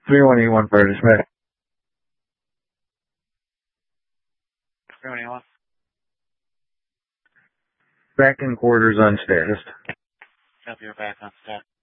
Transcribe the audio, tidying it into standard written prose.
3181 for dismiss. 3181. Back in quarters on status. Copy, you're back on status.